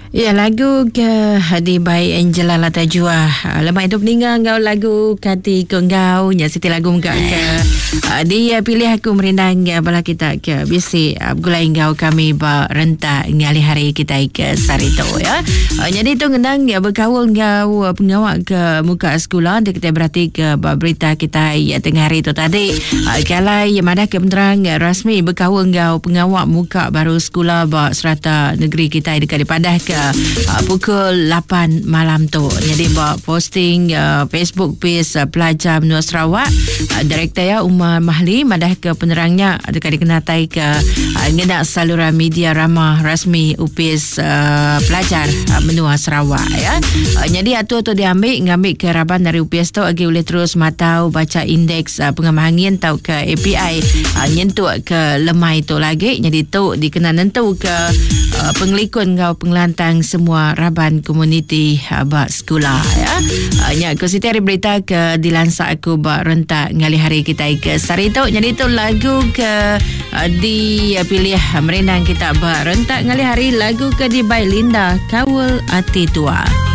Ya, lagu ke Hadi by Angela Latajua. Lepas itu peninggal ngau lagu Kati Kau nya Siti lagu enggak ke. Dia pilih aku merindang bala kita ke bisi gulai ngau kami ba rentak ngali hari kita ke sarito ya. Jadi itu ngendang ya berkawal ngau pengawak ke muka sekolah dia kita berarti ke berita kita ya tengah hari itu tadi. Kalau ya madah ke penerang rasmi berkawal ngau pengawak muka baru sekolah ba serata negeri kita dekat di Padah ke pukul 8 malam tu. Jadi buat posting Facebook page pelajar Menua Sarawak, Direktur ya Umar Mahli madah ke penerangnya dekat dikenatai ke ngenak saluran media ramah rasmi UPIS pelajar Menua Sarawak ya. Jadi atu ngambil ke raban dari UPIS tu agi boleh terus matau baca indeks pengamangin tau ke API nyentuh ke lemai tu lagi. Jadi tu dikena nentu ke penglikun ngau pengelantang semua raban komuniti bak sekolah ya. Nya aku Siti hari berita ke dilansak aku bak rentak ngali hari kita ke sarito. Jadi tu lagu ke dipilih merenang kita bak rentak ngali hari lagu ke di by Linda Kawul Ati Tua.